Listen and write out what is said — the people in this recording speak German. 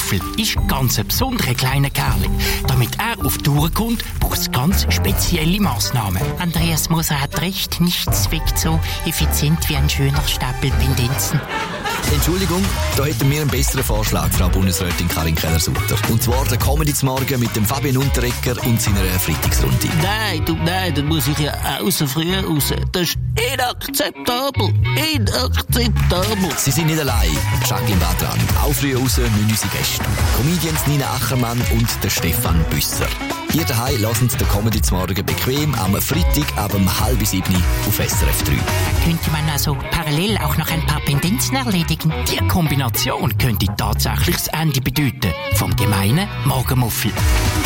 Morgenmuffel ist ganz ein besonderer kleiner Kerl. Damit er auf die Tour kommt, braucht es ganz spezielle Massnahmen. Andreas Moser hat recht, nichts wirkt so effizient wie ein schöner Stapel Pendenzen. Entschuldigung, da hätten wir einen besseren Vorschlag, Frau Bundesrätin Karin Keller-Sutter. Und zwar der Comedy zum Morgen mit dem Fabian Unterrecker und seiner Freitagsrunde. Nein, dann muss ich ja auch so früh raus. Das ist inakzeptabel. Sie sind nicht allein. Jacqueline war dran. Auch früh raus müssen unsere Gäste. Comedians Nina Achermann und der Stefan Büsser. Ihr daheim lassen Sie den Comedy zum Morgen bequem am Freitag ab 6:30 auf SRF 3. Da könnte man also parallel auch noch ein paar Pendenzen erledigen. Die Kombination könnte tatsächlich das Ende bedeuten vom gemeinen Morgenmuffel.